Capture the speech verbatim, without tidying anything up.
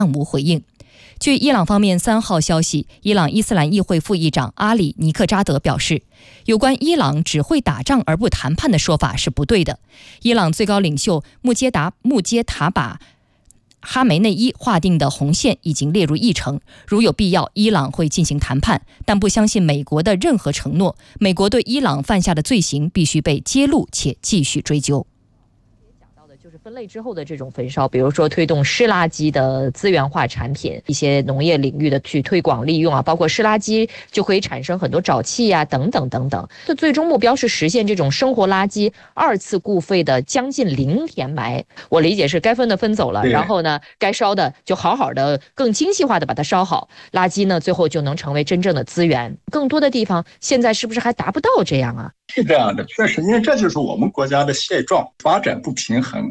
无回应。据伊朗方面三号消息，伊朗伊斯兰议会副议长阿里尼克扎德表示，有关伊朗只会打仗而不谈判的说法是不对的。伊朗最高领袖穆杰达穆杰塔把哈梅内伊划定的红线已经列入议程，如有必要，伊朗会进行谈判，但不相信美国的任何承诺。美国对伊朗犯下的罪行必须被揭露且继续追究。 就是分类之后的这种焚烧，比如说推动湿垃圾的资源化产品，一些农业领域的去推广利用啊，包括湿垃圾就可以产生很多沼气呀、啊，等等等等。这最终目标是实现这种生活垃圾二次固废的将近零填埋。我理解是该分的分走了，然后呢，该烧的就好好的、更精细化的把它烧好，垃圾呢最后就能成为真正的资源。更多的地方现在是不是还达不到这样啊？ 是这样的，确实，因为这就是我们国家的现状，发展不平衡。